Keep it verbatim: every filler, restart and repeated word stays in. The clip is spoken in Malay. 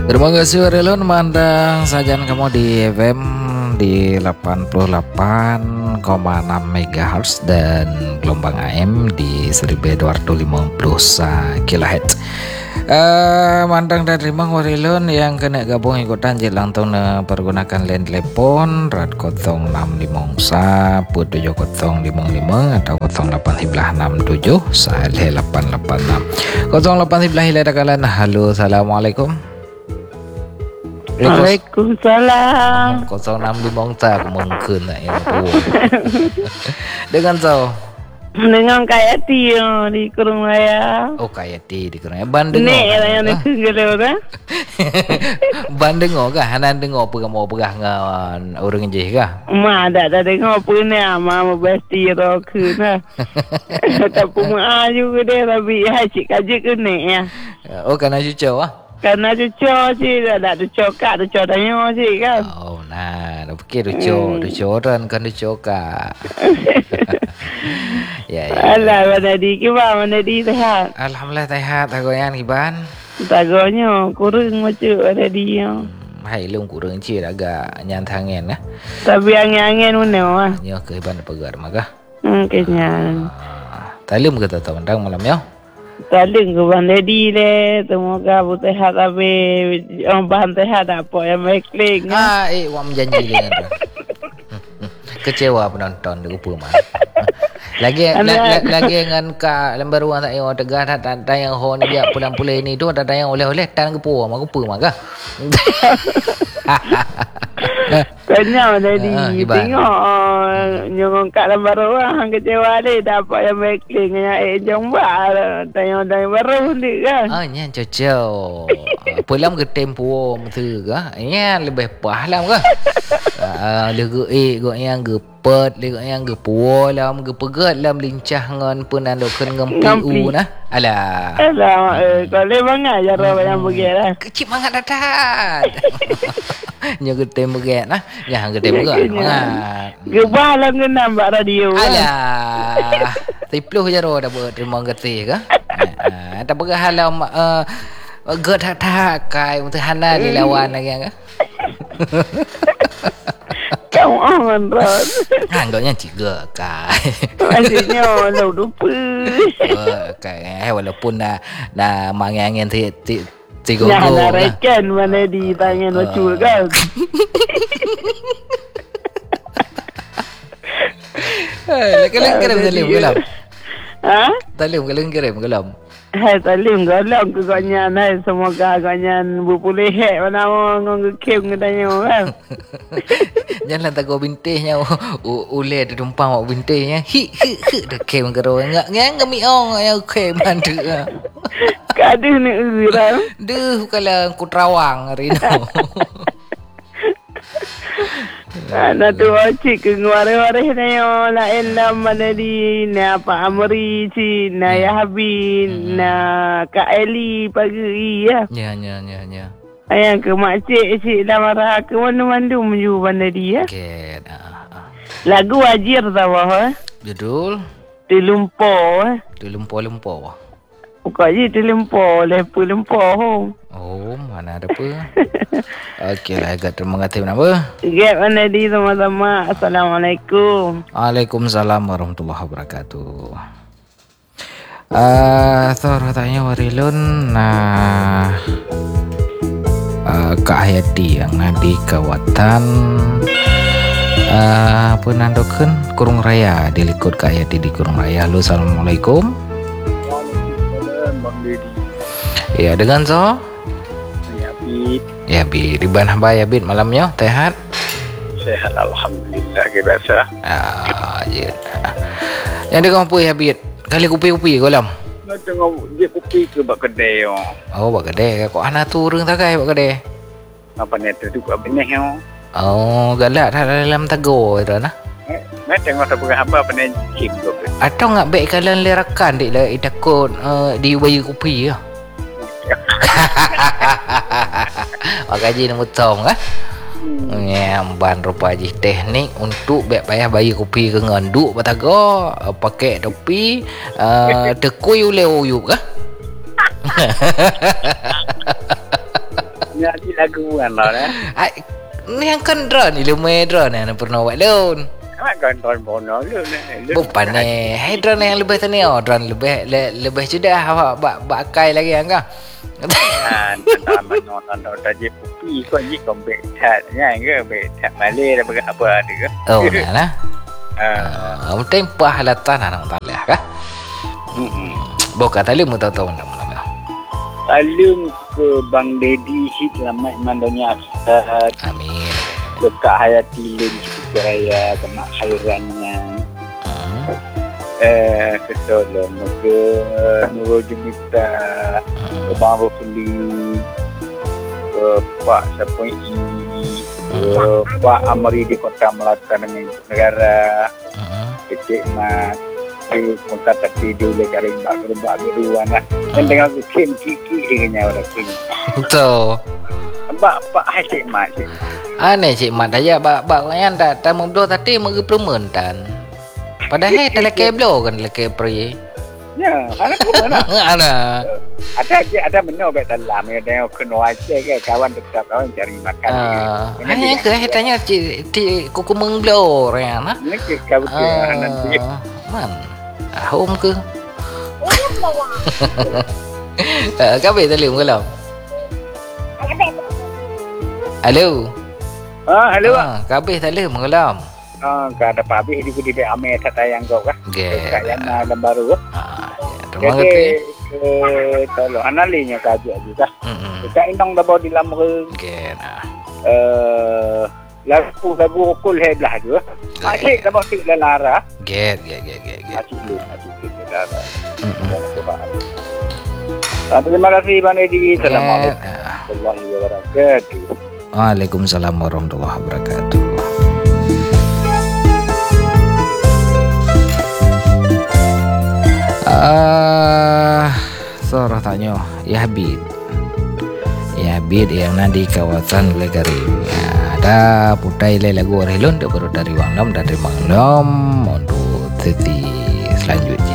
Terima kasih Warelon memandang sajian kamu di F M di delapan puluh delapan koma enam megahertz dan gelombang A M di seribu dua ratus lima puluh kilohertz. Uh, mandang dan rimang Warilun yang kena gabung ikutan je langsung uh, pergunakan line telepon rat kosong enam lima satu tujuh kosong lima lima atau kosong delapan enam tujuh satu delapan delapan enam kosong delapan hilah dakalan. Halo, assalamualaikum. Waalaikumsalam. Kosong enam lima tak mungkin nak yang tu. Dengan so. Dengan kayak Tio di Kurung Raya. Oh, kayak Ti di Kurung Raya. Bandeng. Nek lah yang nak kenggelau kan? Bandeng oh kah? Hanan dengar apa kamu pegah dengan orang je kah? Ma ada ada dengar apa ni? Ma mau besti rock na. Tapi ma juga dia tapi hacik kaji kene ya. Oh, karena cucu ah. Karena cucu sih ada cucu kak cucu tanya sih kan. Oh, nah, dah fikir cucu, cucu orang kan cucu kak. Ya, ya. Alah, mana di kibar, mana di sehat. Alhamdulillah sehat. Tagoyan kiban. Tagonya kurang macam ada dia. Hai lung kurang cik agak nyantangen lah. Tapi angin-angin mana ah? Nyo ke kiban pegar maka. Hmm, kenyan. Talim ke tahu mandang malam yo. Talim ke bandai di le. Semoga buat sehat tapi orang bahan sehat apa yang baik lagi. Ah, eh, wam janji dengan tu. Kecewa penonton di Upu mah. Lagi la, la, lagi dengan ka lembar ruang tak yang tegah tak tak yang ho ni dia pulang-pulang ini tu ada yang oleh-oleh tan ke pu mak Upu mah kah. Kanya jadi tengok nyong kat lembar ruang kecewa dia dapat yang baik lagi dengan eh jomba tanya-tanya baru ni kan. Ah, nyan cocok. Pulang ke tempo mesti kah? Nyan lebih pahlam kah? Ah, lego eh go yang gepet, lego yang gepuo lam gepegat lam lincah ngan penandokan ngempi u nah. Alah. Alah, eh kalau bangat cara yang begitu. Kecil banget datat. Nya gede begitu nah. Nya gede begitu. Bangat. Gebal lang nambah radio. Alah. Tipluh jaro dah buat terima gede kah? Ah, tak begitu halam eh ged tak kai untuk hana dilawan lagi kah? Kamu aman ron. Anggapnya tiga kai. Maksudnya lau dupa. Kai walaupun dah dah mangangin ti ti tiga go. Nah, rekan mana di tangan macul kan. Eh, kalau kirim talim gelam. Ha? Talim kalau kirim gelam. Hai talim galam ke ganyan hai semoga ganyan berpulih hek mana ngong kem katanya kan. Jangan tak go bintihnya ule ada tumpang wak bintihnya. Hi hi hi dah kem karo ngak ngang kami ong ayo kem mandu. Kadu ni uram. Duh kalau ku terawang hari no. Ana tu cik ke ngare-ngare na yo la elam mana di na apa amri ci na ya habi na ka Eli pagi ya. Ya ya ya ya. Ayang ke mak cik cik dah marah ke mandu-mandu menuju mana dia. Okey. Lagu wajir tahu ha. Judul Di Lumpur eh. Di Lumpur-Lumpur. Bukan je di Lumpur, lepas Lumpur. Oh, mana ada apa? Okey lah, agak terima kasih kenapa? Gap mana di sama-sama. Assalamualaikum. Waalaikumsalam warahmatullahi wabarakatuh. Ah, uh, so tanya Warilun nah uh, Kak Hayati yang di kawasan uh, penandokan Kurung Raya dilikut Kak Hayati di Kurung Raya. Halo, assalamualaikum. Waalaikumsalam Bang Dedi. Ya, dengan so? Ya, Bid. Ya, Bid. Di mana ya, Bid? Malamnya sehat? Sehat, alhamdulillah. Kayak biasa. Ah, ya. Yang ada kamu ya, Bid? Kali kupi-kupi kau lam? Nak tengok dia kopi ke bak kedai oh. Oh, bak kedai. Kau anak tu orang tak kaya bak kedai? Apa ni tu buat benih oh. Oh, galak dah dalam tago itu nah. Nak tengok tak berapa apa apa ni cip tu. Atau ngak baik kalian lerakan dik lah takut uh, di bayi kopi ya. Makaji nak mutong ah. Nyamban rupa je teknik untuk baik payah bayi kopi ke nganduk batago pakai topi uh, tekui ule uyup kah? Ya lagu kan lah. Ai, ni yang kan drone ni lumai drone yang pernah buat lun. Mak kan drone bono lu ni. Bukan ni, hai drone yang lebih tani oh, drone lebih le, lebih sudah awak bak bakai lagi angka. Ah, tanda mana tanda taji kopi kau ni kau betat nya ke betat Malay dah berapa apa ada ke? Oh, nah lah. Ah, Ah, tempah halatan anak talah kah? hmm. Boka tali mu tahu mana mana. Salam ke Bang Dedi hit selamat mandanya Ustaz. Amin. Dekat Hayati Lin Raya kena khairannya. Hmm. Eh, kesolong ke Nurul Jemita, ke Bang Rufli, ke Pak siapa ini, ke Pak Amri di Kota Melaka dengan negara, Hmm. Kecik Mat, di Kota Tati di oleh kali Mbak Gerbak Geruan lah. Dan dengan aku kim kiki dengan orang kim. Betul. Mbak Pak Hasyik Mat. Aneh cik mat aja bak bak layan tak tamu bdo tadi megi permentan. Padahal tak leke blo kan leke pri. Ya, anak aku mana? Ana. Ada je ada menau bet dalam ya dia kena aja ke kawan dekat kawan cari makan. Ah, hanya ke tanya cik ti kuku mengblo reana. Ini ke kau tu nanti. Ah, man. Home ke? Ah, kabe tadi mengelam. Halo. Ah, halo. Ah, kabeh tadi mengelam. Ah, kau ada pabrik di di ame tatayang kau kah? Ge. Kat yang dalam baru. Ah, ya, terima Jadi kasih. ke tolong analinya kaji juga. Hmm. Dekat indong dah bawa di lamre. Ge nah. Eh lagu lagu ukul heblah tu. Asyik dah bawa tik lara. Ge ge ge ge ge. Asyik lu, asyik tik lara. Hmm. Ah, terima kasih Bang Edi. Assalamualaikum Ah. warahmatullahi wabarakatuh. Waalaikumsalam warahmatullahi wabarakatuh. Ah, sorah tanya, ya Habib. Ya Habib yang di kawasan Legarim. Ya, ada putai le lagu Orelon baru dari Wangnam dari Wangnam untuk sesi selanjutnya.